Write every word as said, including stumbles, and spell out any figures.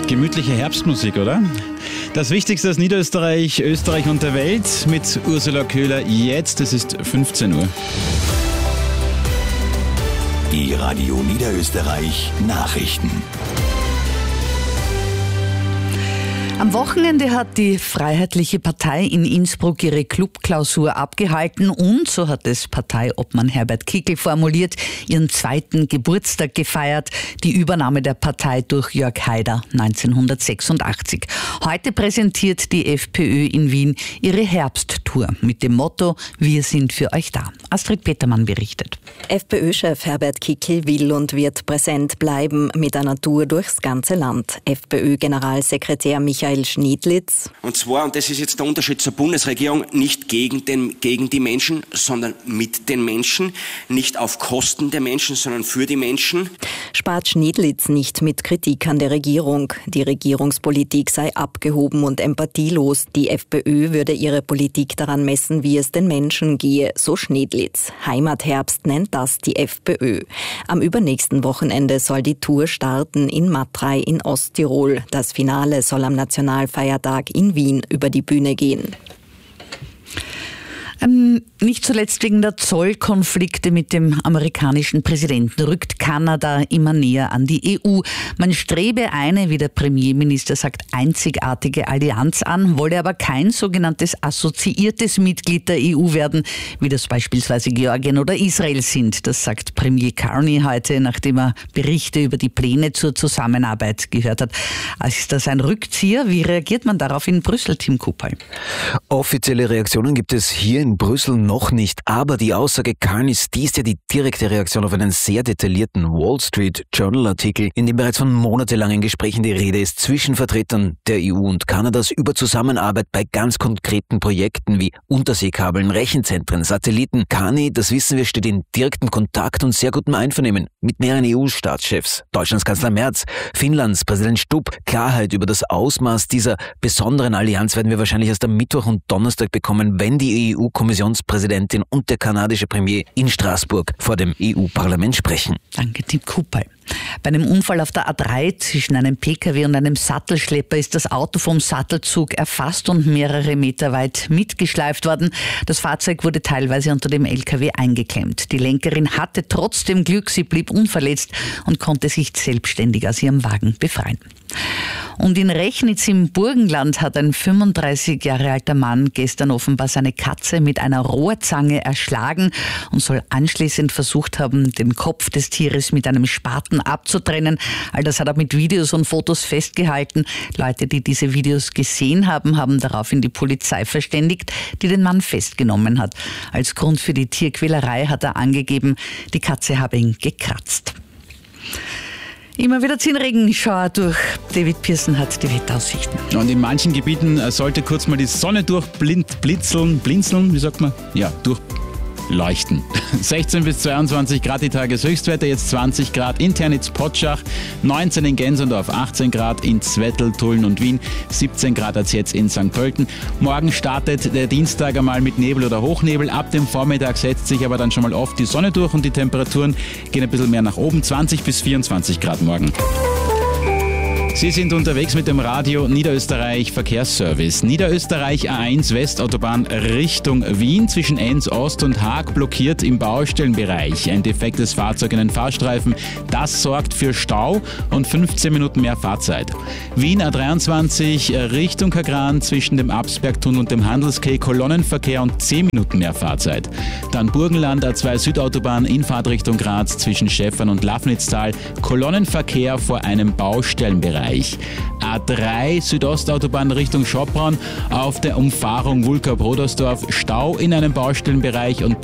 Gemütliche Herbstmusik, oder? Das Wichtigste aus Niederösterreich, Österreich und der Welt mit Ursula Köhler jetzt. Es ist fünfzehn Uhr. Die Radio Niederösterreich Nachrichten. Am Wochenende hat die Freiheitliche Partei in Innsbruck ihre Clubklausur abgehalten und, so hat es Parteiobmann Herbert Kickl formuliert, ihren zweiten Geburtstag gefeiert, die Übernahme der Partei durch Jörg Haider neunzehnhundertsechsundachtzig. Heute präsentiert die FPÖ in Wien ihre Herbsttour mit dem Motto „Wir sind für euch da". Astrid Petermann berichtet. FPÖ-Chef Herbert Kickl will und wird präsent bleiben mit einer Tour durchs ganze Land. FPÖ-Generalsekretär Michael Schniedlitz. Und zwar, und das ist jetzt der Unterschied zur Bundesregierung, nicht gegen, den, gegen die Menschen, sondern mit den Menschen, nicht auf Kosten der Menschen, sondern für die Menschen. Spart Schniedlitz nicht mit Kritik an der Regierung. Die Regierungspolitik sei abgehoben und empathielos. Die FPÖ würde ihre Politik daran messen, wie es den Menschen gehe, so Schniedlitz. Heimatherbst nennt das die FPÖ. Am übernächsten Wochenende soll die Tour starten in Matrei in Osttirol. Das Finale soll am Nationalfeiertag in Wien über die Bühne gehen. Ähm, nicht zuletzt wegen der Zollkonflikte mit dem amerikanischen Präsidenten rückt Kanada immer näher an die E U. Man strebe eine, wie der Premierminister sagt, einzigartige Allianz an, wolle aber kein sogenanntes assoziiertes Mitglied der E U werden, wie das beispielsweise Georgien oder Israel sind. Das sagt Premier Carney heute, nachdem er Berichte über die Pläne zur Zusammenarbeit gehört hat. Ist das ein Rückzieher? Wie reagiert man darauf in Brüssel, Tim Kupal? Offizielle Reaktionen gibt es hier in Brüssel noch nicht, aber die Aussage Carneys, die ist ja die direkte Reaktion auf einen sehr detaillierten Wall Street Journal Artikel, in dem bereits von monatelangen Gesprächen die Rede ist zwischen Vertretern der E U und Kanadas über Zusammenarbeit bei ganz konkreten Projekten wie Unterseekabeln, Rechenzentren, Satelliten. Carney, das wissen wir, steht in direktem Kontakt und sehr gutem Einvernehmen mit mehreren E U-Staatschefs. Deutschlands Kanzler Merz, Finnlands Präsident Stubb. Klarheit über das Ausmaß dieser besonderen Allianz werden wir wahrscheinlich erst am Mittwoch und Donnerstag bekommen, wenn die E U-Kommissionspräsidentin und der kanadische Premier in Straßburg vor dem E U-Parlament sprechen. Danke, Tim Kupal. Bei einem Unfall auf der A drei zwischen einem Pkw und einem Sattelschlepper ist das Auto vom Sattelzug erfasst und mehrere Meter weit mitgeschleift worden. Das Fahrzeug wurde teilweise unter dem L K W eingeklemmt. Die Lenkerin hatte trotzdem Glück, sie blieb unverletzt und konnte sich selbstständig aus ihrem Wagen befreien. Und in Rechnitz im Burgenland hat ein fünfunddreißig Jahre alter Mann gestern offenbar seine Katze mit einer Rohrzange erschlagen und soll anschließend versucht haben, den Kopf des Tieres mit einem Spaten abzutrennen. All das hat er mit Videos und Fotos festgehalten. Leute, die diese Videos gesehen haben, haben daraufhin die Polizei verständigt, die den Mann festgenommen hat. Als Grund für die Tierquälerei hat er angegeben, die Katze habe ihn gekratzt. Immer wieder ziehen Regenschauer durch. David Pearson hat die Wetteraussichten. Und in manchen Gebieten sollte kurz mal die Sonne durchblitzeln, blinzeln, wie sagt man? Ja, durchleuchten. sechzehn bis zweiundzwanzig Grad die Tageshöchstwerte, jetzt zwanzig Grad in Ternitz-Potschach, neunzehn in Gensendorf, achtzehn Grad in Zwettl, Tulln und Wien, siebzehn Grad als jetzt in Sankt Pölten. Morgen startet der Dienstag einmal mit Nebel oder Hochnebel. Ab dem Vormittag setzt sich aber dann schon mal oft die Sonne durch und die Temperaturen gehen ein bisschen mehr nach oben, zwanzig bis vierundzwanzig Grad morgen. Sie sind unterwegs mit dem Radio Niederösterreich Verkehrsservice. Niederösterreich A eins Westautobahn Richtung Wien zwischen Enns Ost und Haag blockiert im Baustellenbereich. Ein defektes Fahrzeug in den Fahrstreifen. Das sorgt für Stau und fünfzehn Minuten mehr Fahrzeit. Wien A dreiundzwanzig Richtung Kagran zwischen dem Absbergtunnel und dem Handelskeh Kolonnenverkehr und zehn Minuten mehr Fahrzeit. Dann Burgenland A zwei Südautobahn in Fahrtrichtung Graz zwischen Schäffern und Lafnitztal. Kolonnenverkehr vor einem Baustellenbereich. A drei Südostautobahn Richtung Schopron auf der Umfahrung Wulkau-Brodersdorf Stau in einem Baustellenbereich und